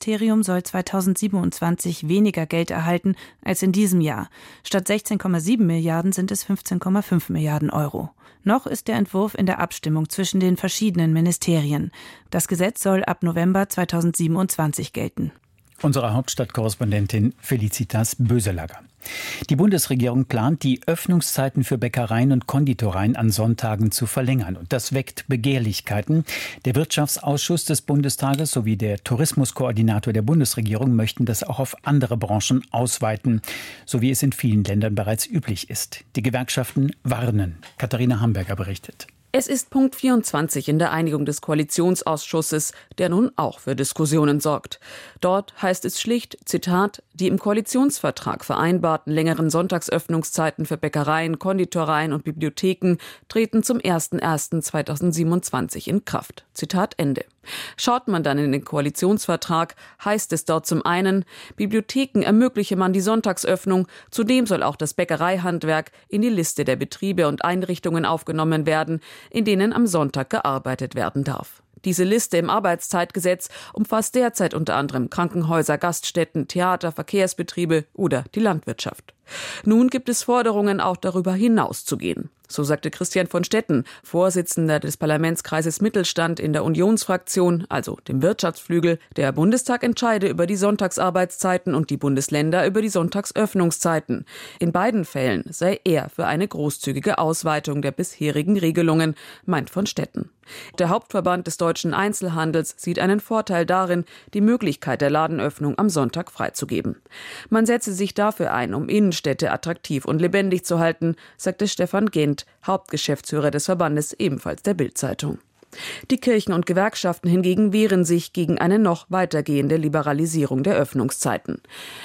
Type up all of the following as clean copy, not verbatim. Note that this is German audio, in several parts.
Innenministerium soll 2027 weniger Geld erhalten als in diesem Jahr. Statt 16,7 Milliarden sind es 15,5 Milliarden Euro. Noch ist der Entwurf in der Abstimmung zwischen den verschiedenen Ministerien. Das Gesetz soll ab November 2027 gelten. Unsere Hauptstadtkorrespondentin Felicitas Böselager. Die Bundesregierung plant, die Öffnungszeiten für Bäckereien und Konditoreien an Sonntagen zu verlängern. Und das weckt Begehrlichkeiten. Der Wirtschaftsausschuss des Bundestages sowie der Tourismuskoordinator der Bundesregierung möchten das auch auf andere Branchen ausweiten, so wie es in vielen Ländern bereits üblich ist. Die Gewerkschaften warnen. Katharina Hamburger berichtet. Es ist Punkt 24 in der Einigung des Koalitionsausschusses, der nun auch für Diskussionen sorgt. Dort heißt es schlicht, Zitat, die im Koalitionsvertrag vereinbarten längeren Sonntagsöffnungszeiten für Bäckereien, Konditoreien und Bibliotheken treten zum 01.01.2027 in Kraft. Zitat Ende. Schaut man dann in den Koalitionsvertrag, heißt es dort zum einen, Bibliotheken ermögliche man die Sonntagsöffnung, zudem soll auch das Bäckereihandwerk in die Liste der Betriebe und Einrichtungen aufgenommen werden, in denen am Sonntag gearbeitet werden darf. Diese Liste im Arbeitszeitgesetz umfasst derzeit unter anderem Krankenhäuser, Gaststätten, Theater, Verkehrsbetriebe oder die Landwirtschaft. Nun gibt es Forderungen, auch darüber hinaus zu gehen. So sagte Christian von Stetten, Vorsitzender des Parlamentskreises Mittelstand in der Unionsfraktion, also dem Wirtschaftsflügel, der Bundestag entscheide über die Sonntagsarbeitszeiten und die Bundesländer über die Sonntagsöffnungszeiten. In beiden Fällen sei er für eine großzügige Ausweitung der bisherigen Regelungen, meint von Stetten. Der Hauptverband des deutschen Einzelhandels sieht einen Vorteil darin, die Möglichkeit der Ladenöffnung am Sonntag freizugeben. Man setze sich dafür ein, um Innenstädte attraktiv und lebendig zu halten, sagte Stefan Gent, Hauptgeschäftsführer des Verbandes, ebenfalls der Bild-Zeitung. Die Kirchen und Gewerkschaften hingegen wehren sich gegen eine noch weitergehende Liberalisierung der Öffnungszeiten.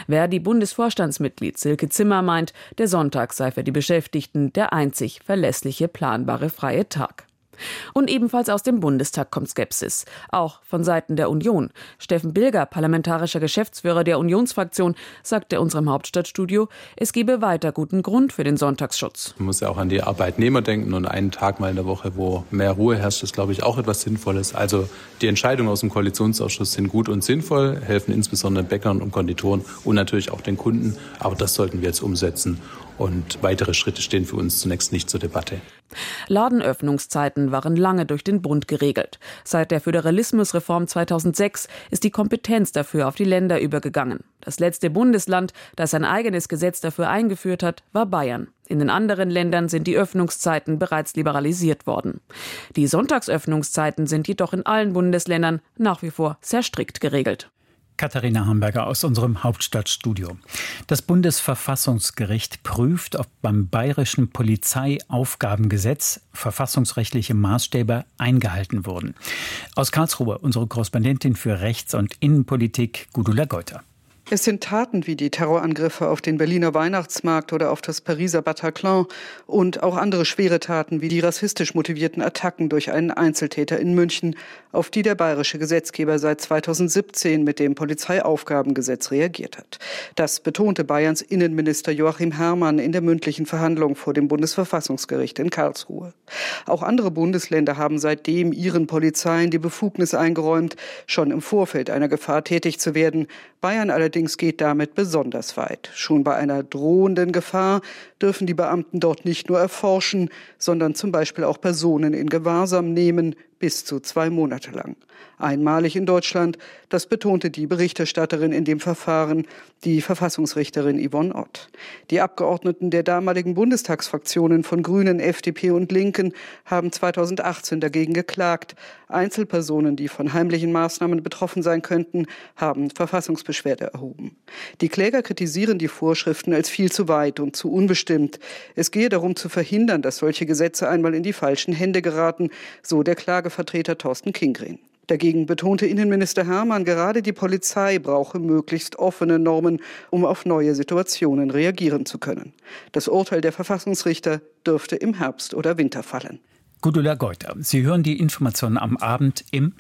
Verdi-Bundesvorstandsmitglied Silke Zimmer meint, der Sonntag sei für die Beschäftigten der einzig verlässliche, planbare freie Tag. Und ebenfalls aus dem Bundestag kommt Skepsis, auch von Seiten der Union. Steffen Bilger, parlamentarischer Geschäftsführer der Unionsfraktion, sagte unserem Hauptstadtstudio, es gebe weiter guten Grund für den Sonntagsschutz. Man muss ja auch an die Arbeitnehmer denken und einen Tag mal in der Woche, wo mehr Ruhe herrscht, ist, glaube ich, auch etwas Sinnvolles. Also die Entscheidungen aus dem Koalitionsausschuss sind gut und sinnvoll, helfen insbesondere Bäckern und Konditoren und natürlich auch den Kunden. Aber das sollten wir jetzt umsetzen. Und weitere Schritte stehen für uns zunächst nicht zur Debatte. Ladenöffnungszeiten waren lange durch den Bund geregelt. Seit der Föderalismusreform 2006 ist die Kompetenz dafür auf die Länder übergegangen. Das letzte Bundesland, das ein eigenes Gesetz dafür eingeführt hat, war Bayern. In den anderen Ländern sind die Öffnungszeiten bereits liberalisiert worden. Die Sonntagsöffnungszeiten sind jedoch in allen Bundesländern nach wie vor sehr strikt geregelt. Katharina Hamburger aus unserem Hauptstadtstudio. Das Bundesverfassungsgericht prüft, ob beim bayerischen Polizeiaufgabengesetz verfassungsrechtliche Maßstäbe eingehalten wurden. Aus Karlsruhe unsere Korrespondentin für Rechts- und Innenpolitik Gudula Geuter. Es sind Taten wie die Terrorangriffe auf den Berliner Weihnachtsmarkt oder auf das Pariser Bataclan und auch andere schwere Taten wie die rassistisch motivierten Attacken durch einen Einzeltäter in München, auf die der bayerische Gesetzgeber seit 2017 mit dem Polizeiaufgabengesetz reagiert hat. Das betonte Bayerns Innenminister Joachim Herrmann in der mündlichen Verhandlung vor dem Bundesverfassungsgericht in Karlsruhe. Auch andere Bundesländer haben seitdem ihren Polizeien die Befugnis eingeräumt, schon im Vorfeld einer Gefahr tätig zu werden. Bayern allerdings geht damit besonders weit. Schon bei einer drohenden Gefahr dürfen die Beamten dort nicht nur erforschen, sondern zum Beispiel auch Personen in Gewahrsam nehmen, bis zu 2 Monate lang. Einmalig in Deutschland, das betonte die Berichterstatterin in dem Verfahren, die Verfassungsrichterin Yvonne Ott. Die Abgeordneten der damaligen Bundestagsfraktionen von Grünen, FDP und Linken haben 2018 dagegen geklagt. Einzelpersonen, die von heimlichen Maßnahmen betroffen sein könnten, haben Verfassungsbeschwerde erhoben. Die Kläger kritisieren die Vorschriften als viel zu weit und zu unbestimmt. Es gehe darum zu verhindern, dass solche Gesetze einmal in die falschen Hände geraten, so der Klagevertreter Thorsten Kingren. Dagegen betonte Innenminister Herrmann, gerade die Polizei brauche möglichst offene Normen, um auf neue Situationen reagieren zu können. Das Urteil der Verfassungsrichter dürfte im Herbst oder Winter fallen. Gudula Geuter, Sie hören die Informationen am Abend im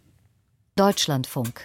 Deutschlandfunk.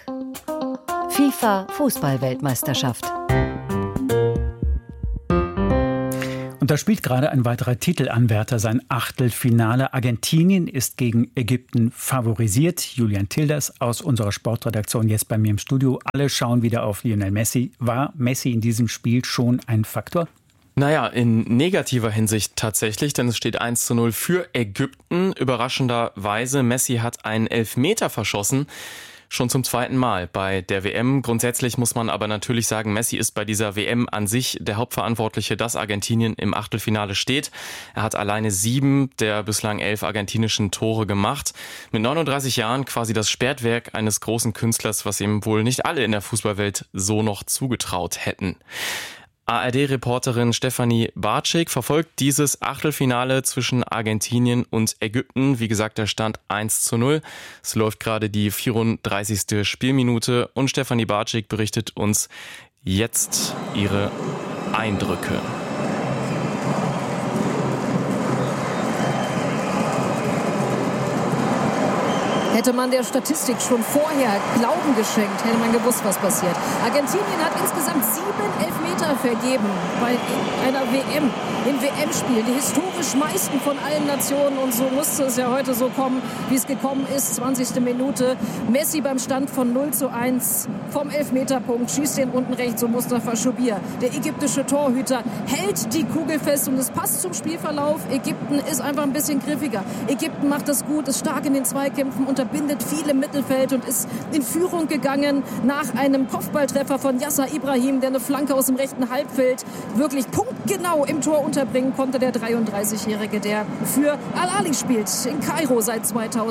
FIFA-Fußball-Weltmeisterschaft. Und Und da spielt gerade ein weiterer Titelanwärter sein Achtelfinale. Argentinien ist gegen Ägypten favorisiert. Julian Tilders aus unserer Sportredaktion jetzt bei mir im Studio. Alle schauen wieder auf Lionel Messi. War Messi in diesem Spiel schon ein Faktor? Naja, in negativer Hinsicht tatsächlich, denn es steht 1:0 für Ägypten. Überraschenderweise, Messi hat einen Elfmeter verschossen. Schon zum zweiten Mal bei der WM. Grundsätzlich muss man aber natürlich sagen, Messi ist bei dieser WM an sich der Hauptverantwortliche, dass Argentinien im Achtelfinale steht. Er hat alleine 7 der bislang 11 argentinischen Tore gemacht. Mit 39 Jahren quasi das Spätwerk eines großen Künstlers, was ihm wohl nicht alle in der Fußballwelt so noch zugetraut hätten. ARD-Reporterin Stefanie Bartschik verfolgt dieses Achtelfinale zwischen Argentinien und Ägypten. Wie gesagt, der Stand 1:0. Es läuft gerade die 34. Spielminute und Stefanie Bartschik berichtet uns jetzt ihre Eindrücke. Hätte man der Statistik schon vorher Glauben geschenkt, hätte man gewusst, was passiert. Argentinien hat insgesamt 7 Elfmeter vergeben bei einer WM, im WM-Spiel. Die historisch meisten von allen Nationen. Und so musste es ja heute so kommen, wie es gekommen ist. 20. Minute. Messi beim Stand von 0:1 vom Elfmeterpunkt. Schießt den unten rechts und Mustafa Chobir. Der ägyptische Torhüter hält die Kugel fest und es passt zum Spielverlauf. Ägypten ist einfach ein bisschen griffiger. Ägypten macht das gut, ist stark in den Zweikämpfen, unterbindet viel im Mittelfeld und ist in Führung gegangen nach einem Kopfballtreffer von Yasser Ibrahim, der eine Flanke aus dem rechten Halbfeld wirklich punktgenau im Tor unterbringen konnte. Der 33-Jährige, der für Al-Ahly spielt in Kairo seit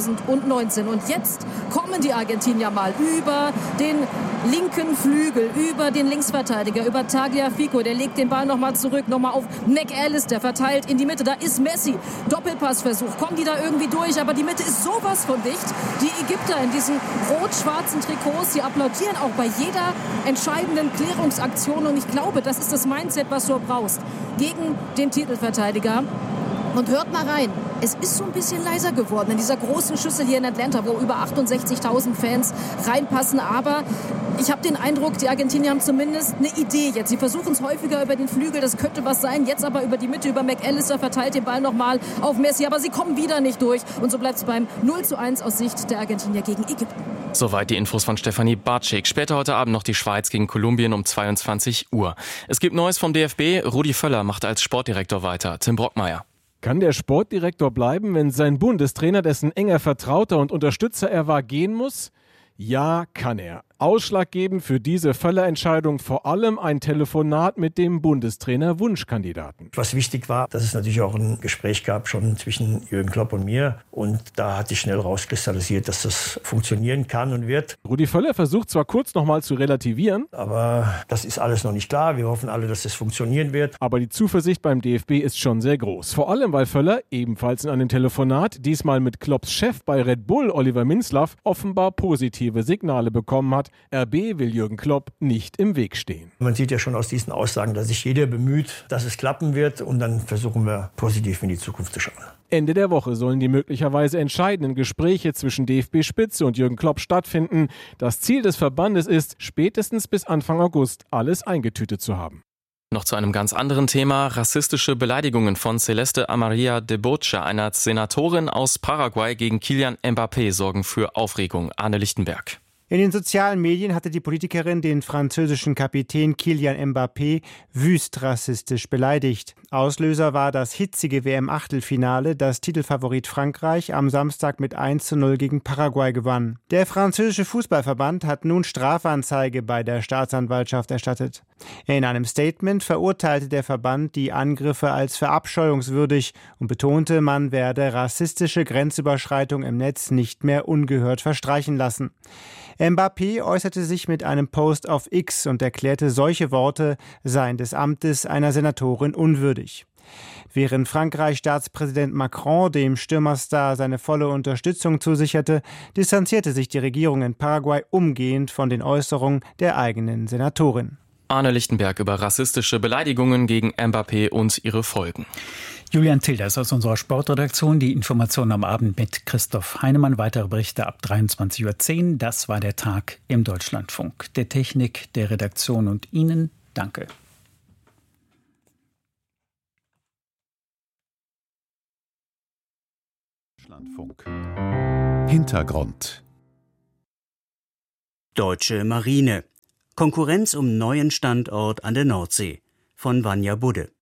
2019. Und jetzt kommen die Argentinier mal über den linken Flügel, über den Linksverteidiger, über Tagliafico. Der legt den Ball nochmal zurück, nochmal auf McAllister, verteilt in die Mitte. Da ist Messi. Doppelpassversuch. Kommen die da irgendwie durch? Aber die Mitte ist sowas von dicht. Die Ägypter in diesen rot-schwarzen Trikots, die applaudieren auch bei jeder entscheidenden Klärungsaktion. Und ich glaube, das ist das Mindset, was du brauchst gegen den Titelverteidiger. Und hört mal rein, es ist so ein bisschen leiser geworden in dieser großen Schüssel hier in Atlanta, wo über 68.000 Fans reinpassen. Aber ich habe den Eindruck, die Argentinier haben zumindest eine Idee jetzt. Sie versuchen es häufiger über den Flügel, das könnte was sein. Jetzt aber über die Mitte, über McAllister, verteilt den Ball nochmal auf Messi. Aber sie kommen wieder nicht durch. Und so bleibt es beim 0:1 aus Sicht der Argentinier gegen Ägypten. Soweit die Infos von Stefanie Bartschik. Später heute Abend noch die Schweiz gegen Kolumbien um 22 Uhr. Es gibt Neues vom DFB. Rudi Völler macht als Sportdirektor weiter. Tim Brockmeier. Kann der Sportdirektor bleiben, wenn sein Bundestrainer, dessen enger Vertrauter und Unterstützer er war, gehen muss? Ja, kann er. Ausschlaggebend für diese Völler-Entscheidung vor allem ein Telefonat mit dem Bundestrainer-Wunschkandidaten. Was wichtig war, dass es natürlich auch ein Gespräch gab schon zwischen Jürgen Klopp und mir. Und da hat sich schnell rauskristallisiert, dass das funktionieren kann und wird. Rudi Völler versucht zwar kurz nochmal zu relativieren, aber das ist alles noch nicht klar. Wir hoffen alle, dass das funktionieren wird. Aber die Zuversicht beim DFB ist schon sehr groß. Vor allem, weil Völler, ebenfalls in einem Telefonat, diesmal mit Klopps Chef bei Red Bull, Oliver Minzlaff, offenbar positive Signale bekommen hat. RB will Jürgen Klopp nicht im Weg stehen. Man sieht ja schon aus diesen Aussagen, dass sich jeder bemüht, dass es klappen wird. Und dann versuchen wir positiv in die Zukunft zu schauen. Ende der Woche sollen die möglicherweise entscheidenden Gespräche zwischen DFB-Spitze und Jürgen Klopp stattfinden. Das Ziel des Verbandes ist, spätestens bis Anfang August alles eingetütet zu haben. Noch zu einem ganz anderen Thema. Rassistische Beleidigungen von Celeste Amaria de Bocha, einer Senatorin aus Paraguay, gegen Kylian Mbappé sorgen für Aufregung. Arne Lichtenberg. In den sozialen Medien hatte die Politikerin den französischen Kapitän Kylian Mbappé wüst rassistisch beleidigt. Auslöser war das hitzige WM-Achtelfinale, das Titelfavorit Frankreich am Samstag mit 1:0 gegen Paraguay gewann. Der französische Fußballverband hat nun Strafanzeige bei der Staatsanwaltschaft erstattet. In einem Statement verurteilte der Verband die Angriffe als verabscheuungswürdig und betonte, man werde rassistische Grenzüberschreitung im Netz nicht mehr ungehört verstreichen lassen. Mbappé äußerte sich mit einem Post auf X und erklärte, solche Worte seien des Amtes einer Senatorin unwürdig. Während Frankreichs Staatspräsident Macron dem Stürmerstar seine volle Unterstützung zusicherte, distanzierte sich die Regierung in Paraguay umgehend von den Äußerungen der eigenen Senatorin. Arne Lichtenberg über rassistische Beleidigungen gegen Mbappé und ihre Folgen. Julian Tilders aus unserer Sportredaktion. Die Informationen am Abend mit Christoph Heinemann. Weitere Berichte ab 23:10 Uhr. Das war der Tag im Deutschlandfunk. Der Technik, der Redaktion und Ihnen danke. Deutschlandfunk. Hintergrund. Deutsche Marine. Konkurrenz um neuen Standort an der Nordsee. Von Vanja Budde.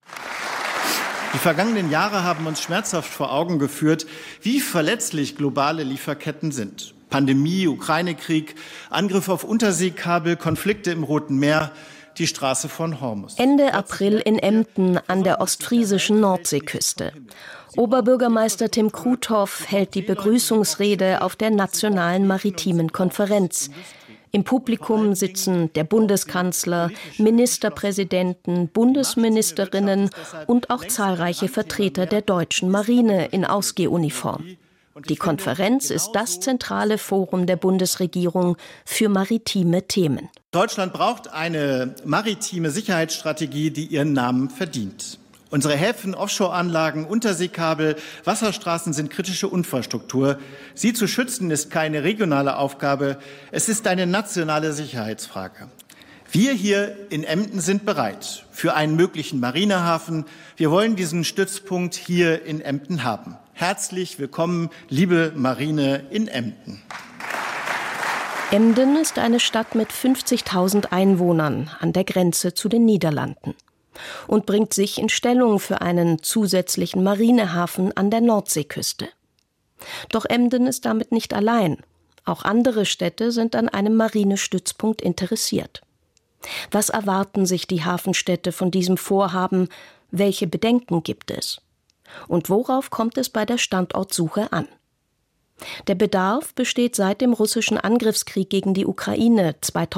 Die vergangenen Jahre haben uns schmerzhaft vor Augen geführt, wie verletzlich globale Lieferketten sind. Pandemie, Ukraine-Krieg, Angriff auf Unterseekabel, Konflikte im Roten Meer, die Straße von Hormuz. Ende April in Emden an der ostfriesischen Nordseeküste. Oberbürgermeister Tim Kruthoff hält die Begrüßungsrede auf der Nationalen Maritimen Konferenz. Im Publikum sitzen der Bundeskanzler, Ministerpräsidenten, Bundesministerinnen und auch zahlreiche Vertreter der deutschen Marine in Ausgehuniform. Die Konferenz ist das zentrale Forum der Bundesregierung für maritime Themen. Deutschland braucht eine maritime Sicherheitsstrategie, die ihren Namen verdient. Unsere Häfen, Offshore-Anlagen, Unterseekabel, Wasserstraßen sind kritische Infrastruktur. Sie zu schützen ist keine regionale Aufgabe, es ist eine nationale Sicherheitsfrage. Wir hier in Emden sind bereit für einen möglichen Marinehafen. Wir wollen diesen Stützpunkt hier in Emden haben. Herzlich willkommen, liebe Marine in Emden. Emden ist eine Stadt mit 50.000 Einwohnern an der Grenze zu den Niederlanden und bringt sich in Stellung für einen zusätzlichen Marinehafen an der Nordseeküste. Doch Emden ist damit nicht allein. Auch andere Städte sind an einem Marinestützpunkt interessiert. Was erwarten sich die Hafenstädte von diesem Vorhaben? Welche Bedenken gibt es? Und worauf kommt es bei der Standortsuche an? Der Bedarf besteht seit dem russischen Angriffskrieg gegen die Ukraine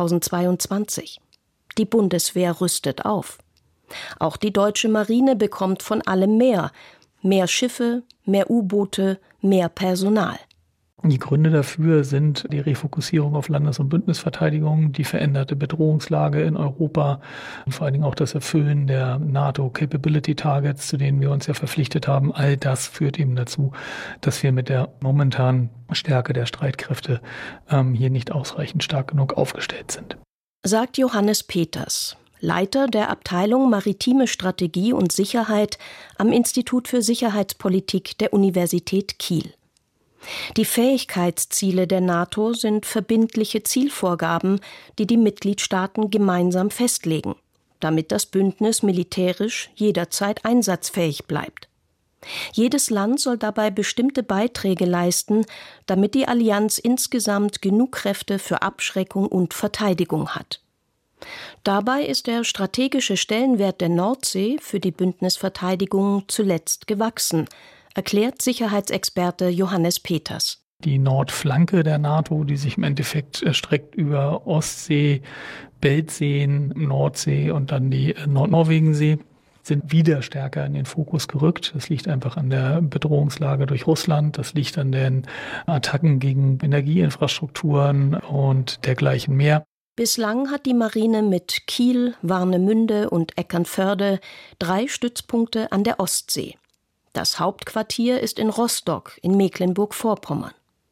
2022. Die Bundeswehr rüstet auf. Auch die deutsche Marine bekommt von allem mehr. Mehr Schiffe, mehr U-Boote, mehr Personal. Die Gründe dafür sind die Refokussierung auf Landes- und Bündnisverteidigung, die veränderte Bedrohungslage in Europa und vor allen Dingen auch das Erfüllen der NATO-Capability-Targets, zu denen wir uns ja verpflichtet haben. All das führt eben dazu, dass wir mit der momentanen Stärke der Streitkräfte hier nicht ausreichend stark genug aufgestellt sind. Sagt Johannes Peters, Leiter der Abteilung Maritime Strategie und Sicherheit am Institut für Sicherheitspolitik der Universität Kiel. Die Fähigkeitsziele der NATO sind verbindliche Zielvorgaben, die die Mitgliedstaaten gemeinsam festlegen, damit das Bündnis militärisch jederzeit einsatzfähig bleibt. Jedes Land soll dabei bestimmte Beiträge leisten, damit die Allianz insgesamt genug Kräfte für Abschreckung und Verteidigung hat. Dabei ist der strategische Stellenwert der Nordsee für die Bündnisverteidigung zuletzt gewachsen, erklärt Sicherheitsexperte Johannes Peters. Die Nordflanke der NATO, die sich im Endeffekt erstreckt über Ostsee, Beltseen, Nordsee und dann die Nordnorwegensee, sind wieder stärker in den Fokus gerückt. Das liegt einfach an der Bedrohungslage durch Russland, das liegt an den Attacken gegen Energieinfrastrukturen und dergleichen mehr. Bislang hat die Marine mit Kiel, Warnemünde und Eckernförde 3 Stützpunkte an der Ostsee. Das Hauptquartier ist in Rostock in Mecklenburg-Vorpommern.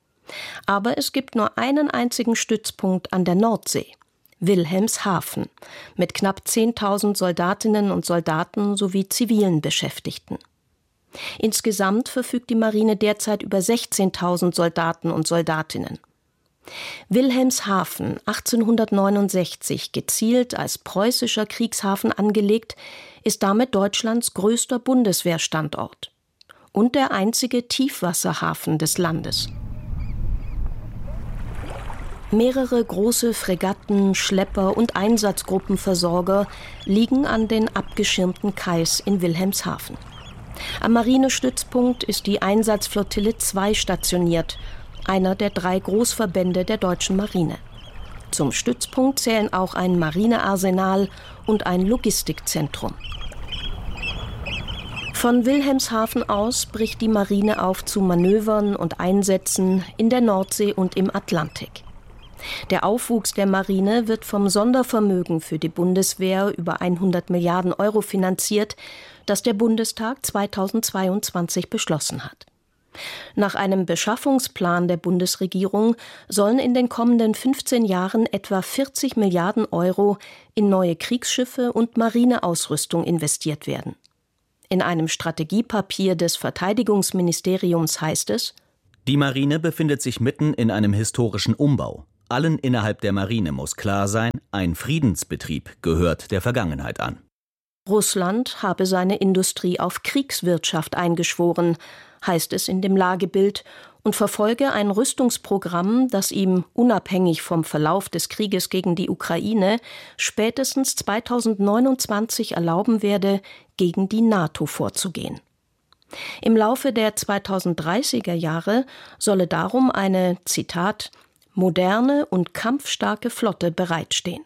Aber es gibt nur einen einzigen Stützpunkt an der Nordsee, Wilhelmshaven, mit knapp 10.000 Soldatinnen und Soldaten sowie zivilen Beschäftigten. Insgesamt verfügt die Marine derzeit über 16.000 Soldaten und Soldatinnen. Wilhelmshaven, 1869 gezielt als preußischer Kriegshafen angelegt, ist damit Deutschlands größter Bundeswehrstandort und der einzige Tiefwasserhafen des Landes. Mehrere große Fregatten, Schlepper und Einsatzgruppenversorger liegen an den abgeschirmten Kais in Wilhelmshaven. Am Marinestützpunkt ist die Einsatzflottille 2 stationiert, einer der 3 Großverbände der deutschen Marine. Zum Stützpunkt zählen auch ein Marinearsenal und ein Logistikzentrum. Von Wilhelmshaven aus bricht die Marine auf zu Manövern und Einsätzen in der Nordsee und im Atlantik. Der Aufwuchs der Marine wird vom Sondervermögen für die Bundeswehr über 100 Milliarden Euro finanziert, das der Bundestag 2022 beschlossen hat. Nach einem Beschaffungsplan der Bundesregierung sollen in den kommenden 15 Jahren etwa 40 Milliarden Euro in neue Kriegsschiffe und Marineausrüstung investiert werden. In einem Strategiepapier des Verteidigungsministeriums heißt es: Die Marine befindet sich mitten in einem historischen Umbau. Allen innerhalb der Marine muss klar sein, ein Friedensbetrieb gehört der Vergangenheit an. Russland habe seine Industrie auf Kriegswirtschaft eingeschworen, heißt es in dem Lagebild, und verfolge ein Rüstungsprogramm, das ihm, unabhängig vom Verlauf des Krieges gegen die Ukraine, spätestens 2029 erlauben werde, gegen die NATO vorzugehen. Im Laufe der 2030er Jahre solle darum eine, Zitat, moderne und kampfstarke Flotte bereitstehen.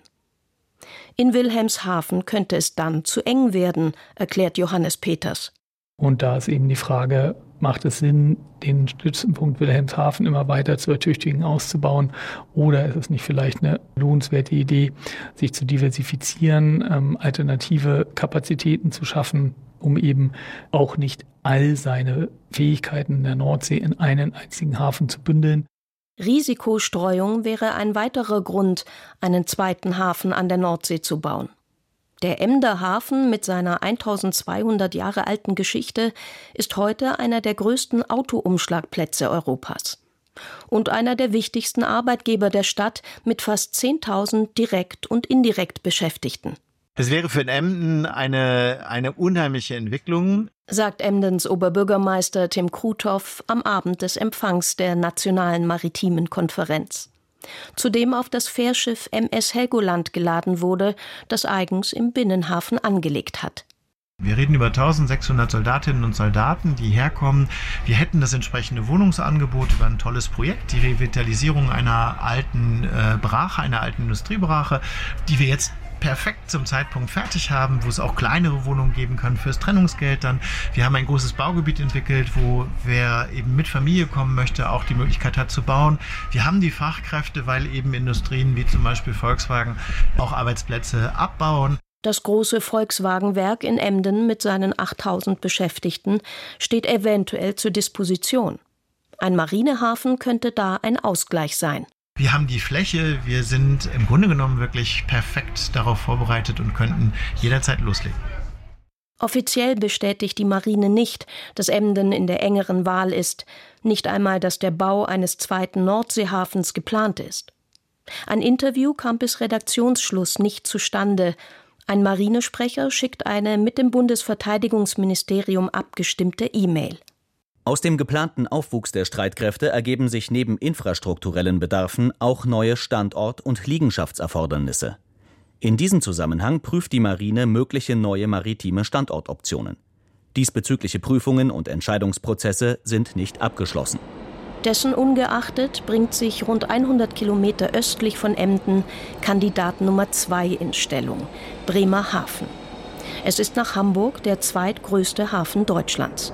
In Wilhelmshaven könnte es dann zu eng werden, erklärt Johannes Peters. Und da ist eben die Frage, macht es Sinn, den Stützpunkt Wilhelmshaven immer weiter zu ertüchtigen, auszubauen? Oder ist es nicht vielleicht eine lohnenswerte Idee, sich zu diversifizieren, alternative Kapazitäten zu schaffen, um eben auch nicht all seine Fähigkeiten in der Nordsee in einen einzigen Hafen zu bündeln? Risikostreuung wäre ein weiterer Grund, einen zweiten Hafen an der Nordsee zu bauen. Der Emder Hafen mit seiner 1200 Jahre alten Geschichte ist heute einer der größten Autoumschlagplätze Europas und einer der wichtigsten Arbeitgeber der Stadt mit fast 10.000 direkt und indirekt Beschäftigten. Es wäre für Emden eine unheimliche Entwicklung, sagt Emdens Oberbürgermeister Tim Krutoff am Abend des Empfangs der Nationalen Maritimen Konferenz, zu dem auf das Fährschiff MS Helgoland geladen wurde, das eigens im Binnenhafen angelegt hat. Wir reden über 1600 Soldatinnen und Soldaten, die herkommen. Wir hätten das entsprechende Wohnungsangebot über ein tolles Projekt, die Revitalisierung einer alten Brache, einer alten Industriebrache, die wir jetzt perfekt zum Zeitpunkt fertig haben, wo es auch kleinere Wohnungen geben kann fürs Trennungsgeld dann. Wir haben ein großes Baugebiet entwickelt, wo wer eben mit Familie kommen möchte, auch die Möglichkeit hat zu bauen. Wir haben die Fachkräfte, weil eben Industrien wie zum Beispiel Volkswagen auch Arbeitsplätze abbauen. Das große Volkswagenwerk in Emden mit seinen 8.000 Beschäftigten steht eventuell zur Disposition. Ein Marinehafen könnte da ein Ausgleich sein. Wir haben die Fläche, wir sind im Grunde genommen wirklich perfekt darauf vorbereitet und könnten jederzeit loslegen. Offiziell bestätigt die Marine nicht, dass Emden in der engeren Wahl ist, nicht einmal, dass der Bau eines zweiten Nordseehafens geplant ist. Ein Interview kam bis Redaktionsschluss nicht zustande. Ein Marinesprecher schickt eine mit dem Bundesverteidigungsministerium abgestimmte E-Mail. Aus dem geplanten Aufwuchs der Streitkräfte ergeben sich neben infrastrukturellen Bedarfen auch neue Standort- und Liegenschaftserfordernisse. In diesem Zusammenhang prüft die Marine mögliche neue maritime Standortoptionen. Diesbezügliche Prüfungen und Entscheidungsprozesse sind nicht abgeschlossen. Dessen ungeachtet bringt sich rund 100 Kilometer östlich von Emden Kandidat Nummer 2 in Stellung, Bremerhaven. Es ist nach Hamburg der zweitgrößte Hafen Deutschlands.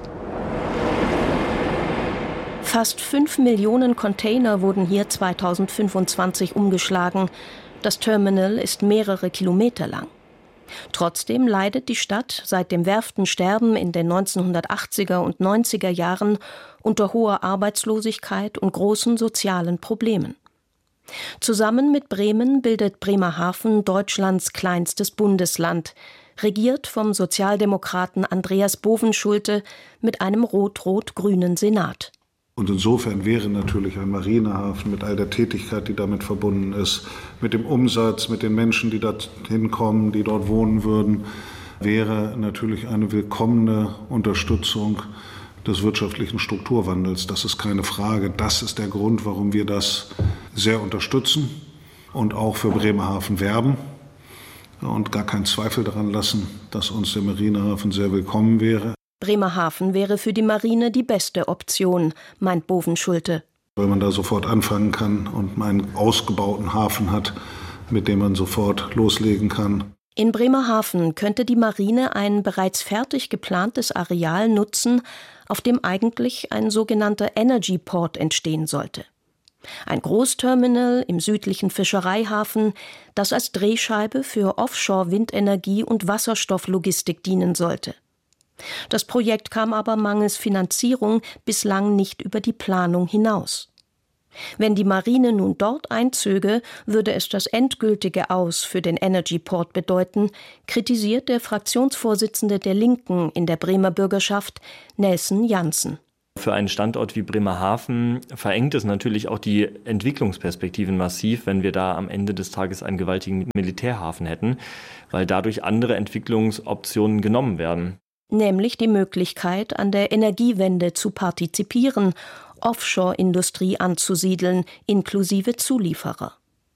Fast 5 Millionen Container wurden hier 2025 umgeschlagen. Das Terminal ist mehrere Kilometer lang. Trotzdem leidet die Stadt seit dem Werftensterben in den 1980er und 90er Jahren unter hoher Arbeitslosigkeit und großen sozialen Problemen. Zusammen mit Bremen bildet Bremerhaven Deutschlands kleinstes Bundesland, regiert vom Sozialdemokraten Andreas Bovenschulte mit einem rot-rot-grünen Senat. Und insofern wäre natürlich ein Marinehafen mit all der Tätigkeit, die damit verbunden ist, mit dem Umsatz, mit den Menschen, die dort hinkommen, die dort wohnen würden, wäre natürlich eine willkommene Unterstützung des wirtschaftlichen Strukturwandels. Das ist keine Frage. Das ist der Grund, warum wir das sehr unterstützen und auch für Bremerhaven werben und gar keinen Zweifel daran lassen, dass uns der Marinehafen sehr willkommen wäre. Bremerhaven wäre für die Marine die beste Option, meint Bovenschulte. Weil man da sofort anfangen kann und einen ausgebauten Hafen hat, mit dem man sofort loslegen kann. In Bremerhaven könnte die Marine ein bereits fertig geplantes Areal nutzen, auf dem eigentlich ein sogenannter Energy Port entstehen sollte. Ein Großterminal im südlichen Fischereihafen, das als Drehscheibe für Offshore-Windenergie und Wasserstofflogistik dienen sollte. Das Projekt kam aber mangels Finanzierung bislang nicht über die Planung hinaus. Wenn die Marine nun dort einzöge, würde es das endgültige Aus für den Energy-Port bedeuten, kritisiert der Fraktionsvorsitzende der Linken in der Bremer Bürgerschaft, Nelson Janssen. Für einen Standort wie Bremerhaven verengt es natürlich auch die Entwicklungsperspektiven massiv, wenn wir da am Ende des Tages einen gewaltigen Militärhafen hätten, weil dadurch andere Entwicklungsoptionen genommen werden. Nämlich die Möglichkeit, an der Energiewende zu partizipieren, Offshore-Industrie anzusiedeln, inklusive Zulieferer.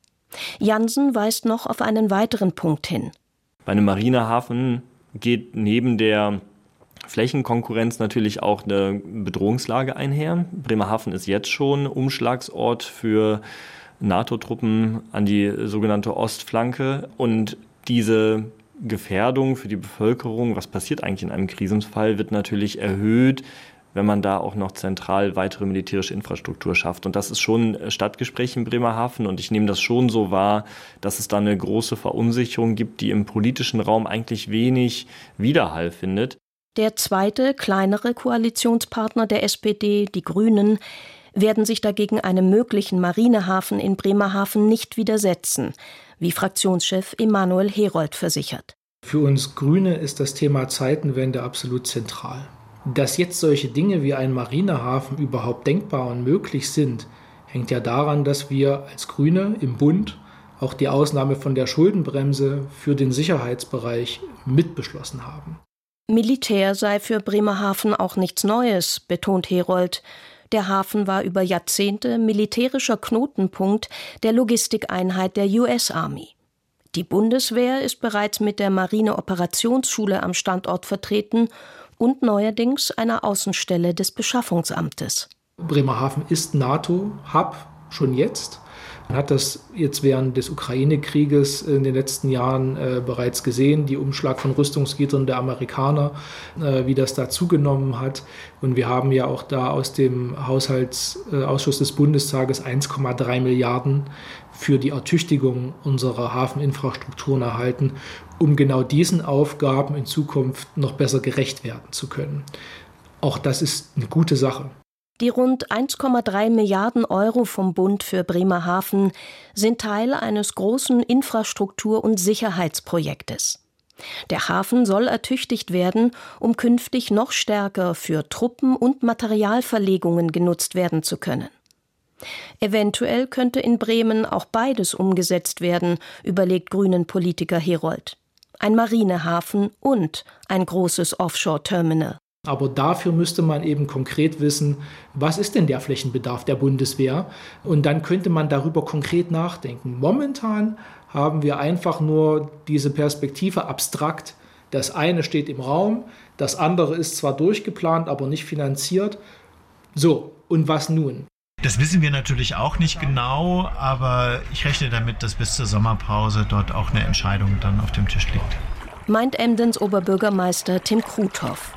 Janssen weist noch auf einen weiteren Punkt hin. Bei einem Marinehafen geht neben der Flächenkonkurrenz natürlich auch eine Bedrohungslage einher. Bremerhaven ist jetzt schon Umschlagsort für NATO-Truppen an die sogenannte Ostflanke. Und diese Gefährdung für die Bevölkerung, was passiert eigentlich in einem Krisenfall, wird natürlich erhöht, wenn man da auch noch zentral weitere militärische Infrastruktur schafft. Und das ist schon Stadtgespräch in Bremerhaven. Und ich nehme das schon so wahr, dass es da eine große Verunsicherung gibt, die im politischen Raum eigentlich wenig Widerhall findet. Der zweite, kleinere Koalitionspartner der SPD, die Grünen, werden sich dagegen einem möglichen Marinehafen in Bremerhaven nicht widersetzen, wie Fraktionschef Emanuel Herold versichert. Für uns Grüne ist das Thema Zeitenwende absolut zentral. Dass jetzt solche Dinge wie ein Marinehafen überhaupt denkbar und möglich sind, hängt ja daran, dass wir als Grüne im Bund auch die Ausnahme von der Schuldenbremse für den Sicherheitsbereich mitbeschlossen haben. Militär sei für Bremerhaven auch nichts Neues, betont Herold. Der Hafen war über Jahrzehnte militärischer Knotenpunkt der Logistikeinheit der US Army. Die Bundeswehr ist bereits mit der Marine-Operationsschule am Standort vertreten und neuerdings einer Außenstelle des Beschaffungsamtes. Bremerhaven ist NATO-Hub schon jetzt. Man hat das jetzt während des Ukraine-Krieges in den letzten Jahren bereits gesehen, die Umschlag von Rüstungsgütern der Amerikaner, wie das da zugenommen hat. Und wir haben ja auch da aus dem Haushaltsausschuss des Bundestages 1,3 Milliarden für die Ertüchtigung unserer Hafeninfrastrukturen erhalten, um genau diesen Aufgaben in Zukunft noch besser gerecht werden zu können. Auch das ist eine gute Sache. Die rund 1,3 Milliarden Euro vom Bund für Bremerhaven sind Teil eines großen Infrastruktur- und Sicherheitsprojektes. Der Hafen soll ertüchtigt werden, um künftig noch stärker für Truppen- und Materialverlegungen genutzt werden zu können. Eventuell könnte in Bremen auch beides umgesetzt werden, überlegt Grünen-Politiker Herold. Ein Marinehafen und ein großes Offshore-Terminal. Aber dafür müsste man eben konkret wissen, was ist denn der Flächenbedarf der Bundeswehr? Und dann könnte man darüber konkret nachdenken. Momentan haben wir einfach nur diese Perspektive abstrakt. Das eine steht im Raum, das andere ist zwar durchgeplant, aber nicht finanziert. So, und was nun? Das wissen wir natürlich auch nicht genau, aber ich rechne damit, dass bis zur Sommerpause dort auch eine Entscheidung dann auf dem Tisch liegt. Meint Emdens Oberbürgermeister Tim Kruthoff.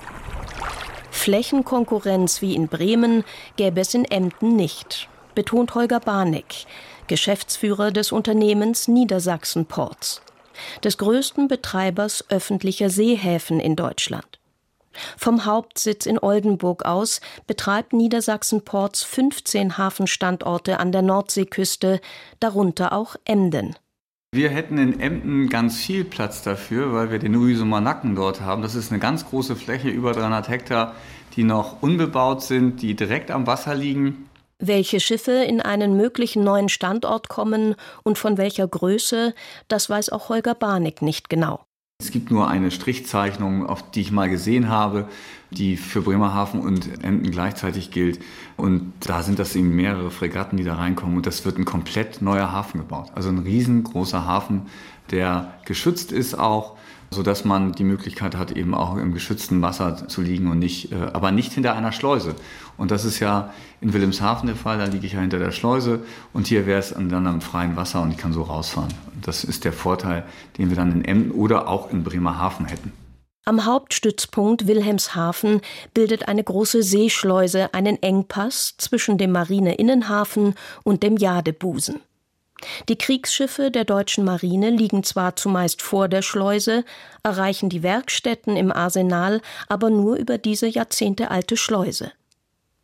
Flächenkonkurrenz wie in Bremen gäbe es in Emden nicht, betont Holger Barnick, Geschäftsführer des Unternehmens Niedersachsen Ports, des größten Betreibers öffentlicher Seehäfen in Deutschland. Vom Hauptsitz in Oldenburg aus betreibt Niedersachsen Ports 15 Hafenstandorte an der Nordseeküste, darunter auch Emden. Wir hätten in Emden ganz viel Platz dafür, weil wir den Uesumer Nacken dort haben. Das ist eine ganz große Fläche, über 300 Hektar, die noch unbebaut sind, die direkt am Wasser liegen. Welche Schiffe in einen möglichen neuen Standort kommen und von welcher Größe, das weiß auch Holger Barnick nicht genau. Es gibt nur eine Strichzeichnung, auf die ich mal gesehen habe, die für Bremerhaven und Emden gleichzeitig gilt. Und da sind das eben mehrere Fregatten, die da reinkommen. Und das wird ein komplett neuer Hafen gebaut. Also ein riesengroßer Hafen, der geschützt ist auch, sodass man die Möglichkeit hat, eben auch im geschützten Wasser zu liegen und aber nicht hinter einer Schleuse. Und das ist ja in Wilhelmshaven der Fall, da liege ich ja hinter der Schleuse und hier wäre es dann am freien Wasser und ich kann so rausfahren. Das ist der Vorteil, den wir dann in Emden oder auch in Bremerhaven hätten. Am Hauptstützpunkt Wilhelmshaven bildet eine große Seeschleuse einen Engpass zwischen dem Marineinnenhafen und dem Jadebusen. Die Kriegsschiffe der deutschen Marine liegen zwar zumeist vor der Schleuse, erreichen die Werkstätten im Arsenal aber nur über diese jahrzehntealte Schleuse.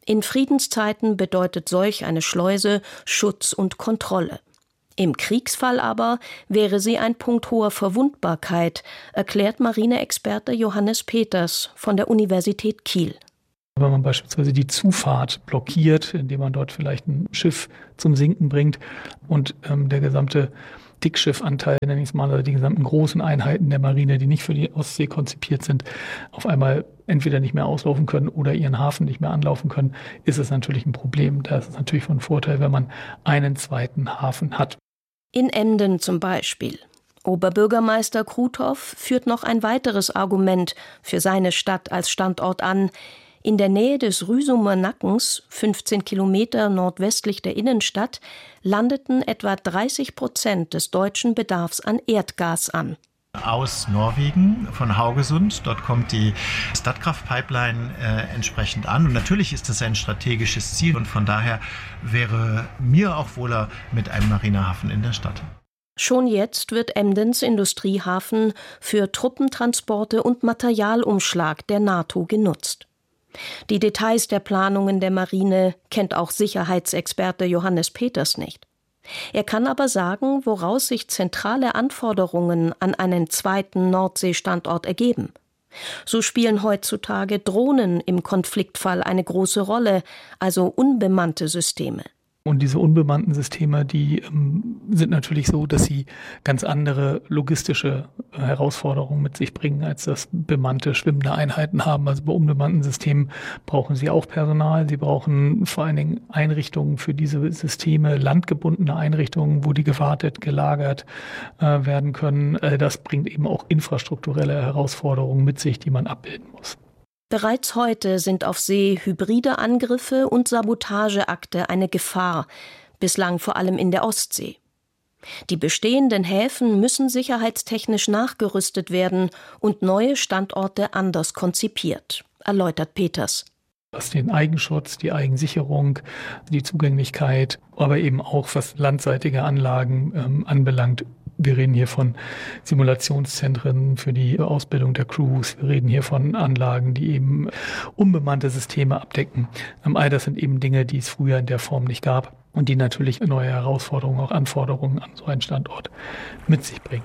In Friedenszeiten bedeutet solch eine Schleuse Schutz und Kontrolle. Im Kriegsfall aber wäre sie ein Punkt hoher Verwundbarkeit, erklärt Marineexperte Johannes Peters von der Universität Kiel. Wenn man beispielsweise die Zufahrt blockiert, indem man dort vielleicht ein Schiff zum Sinken bringt und der gesamte Dickschiffanteil, nenne ich es mal, also die gesamten großen Einheiten der Marine, die nicht für die Ostsee konzipiert sind, auf einmal entweder nicht mehr auslaufen können oder ihren Hafen nicht mehr anlaufen können, ist es natürlich ein Problem. Da ist es natürlich von Vorteil, wenn man einen zweiten Hafen hat. In Emden zum Beispiel. Oberbürgermeister Kruthoff führt noch ein weiteres Argument für seine Stadt als Standort an. In der Nähe des Rüsumer Nackens, 15 Kilometer nordwestlich der Innenstadt, landeten etwa 30% des deutschen Bedarfs an Erdgas an. Aus Norwegen, von Haugesund. Dort kommt die Statkraft-Pipeline entsprechend an. Und natürlich ist das ein strategisches Ziel. Und von daher wäre mir auch wohler mit einem Marinehafen in der Stadt. Schon jetzt wird Emdens Industriehafen für Truppentransporte und Materialumschlag der NATO genutzt. Die Details der Planungen der Marine kennt auch Sicherheitsexperte Johannes Peters nicht. Er kann aber sagen, woraus sich zentrale Anforderungen an einen zweiten Nordseestandort ergeben. So spielen heutzutage Drohnen im Konfliktfall eine große Rolle, also unbemannte Systeme. Und diese unbemannten Systeme, die sind natürlich so, dass sie ganz andere logistische Herausforderungen mit sich bringen, als das bemannte, schwimmende Einheiten haben. Also bei unbemannten Systemen brauchen sie auch Personal. Sie brauchen vor allen Dingen Einrichtungen für diese Systeme, landgebundene Einrichtungen, wo die gewartet, gelagert werden können. Das bringt eben auch infrastrukturelle Herausforderungen mit sich, die man abbilden muss. Bereits heute sind auf See hybride Angriffe und Sabotageakte eine Gefahr, bislang vor allem in der Ostsee. Die bestehenden Häfen müssen sicherheitstechnisch nachgerüstet werden und neue Standorte anders konzipiert, erläutert Peters. Was den Eigenschutz, die Eigensicherung, die Zugänglichkeit, aber eben auch was landseitige Anlagen anbelangt. Wir reden hier von Simulationszentren für die Ausbildung der Crews. Wir reden hier von Anlagen, die eben unbemannte Systeme abdecken. All das sind eben Dinge, die es früher in der Form nicht gab und die natürlich neue Herausforderungen, auch Anforderungen an so einen Standort mit sich bringen.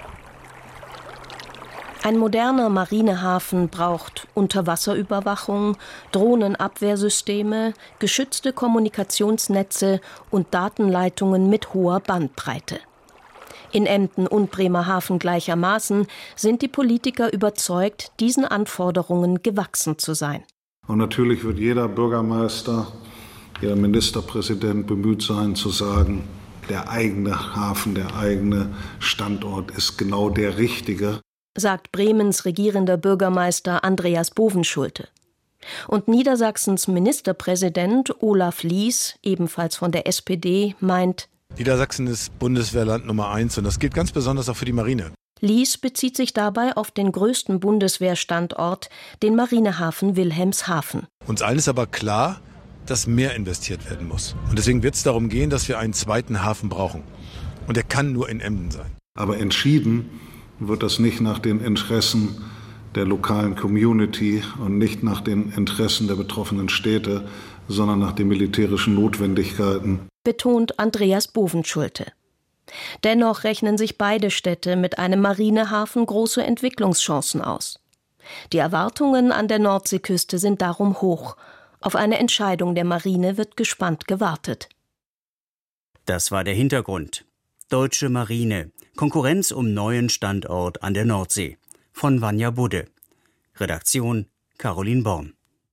Ein moderner Marinehafen braucht Unterwasserüberwachung, Drohnenabwehrsysteme, geschützte Kommunikationsnetze und Datenleitungen mit hoher Bandbreite. In Emden und Bremerhaven gleichermaßen sind die Politiker überzeugt, diesen Anforderungen gewachsen zu sein. Und natürlich wird jeder Bürgermeister, jeder Ministerpräsident bemüht sein zu sagen, der eigene Hafen, der eigene Standort ist genau der richtige, sagt Bremens regierender Bürgermeister Andreas Bovenschulte. Und Niedersachsens Ministerpräsident Olaf Lies, ebenfalls von der SPD, meint, Niedersachsen ist Bundeswehrland Nummer 1 und das gilt ganz besonders auch für die Marine. Lies bezieht sich dabei auf den größten Bundeswehrstandort, den Marinehafen Wilhelmshaven. Uns allen ist aber klar, dass mehr investiert werden muss. Und deswegen wird es darum gehen, dass wir einen zweiten Hafen brauchen. Und er kann nur in Emden sein. Aber entschieden wird das nicht nach den Interessen der lokalen Community und nicht nach den Interessen der betroffenen Städte, sondern nach den militärischen Notwendigkeiten, betont Andreas Bovenschulte. Dennoch rechnen sich beide Städte mit einem Marinehafen große Entwicklungschancen aus. Die Erwartungen an der Nordseeküste sind darum hoch. Auf eine Entscheidung der Marine wird gespannt gewartet. Das war der Hintergrund. Deutsche Marine. Konkurrenz um neuen Standort an der Nordsee. Von Vanja Budde. Redaktion Caroline Born.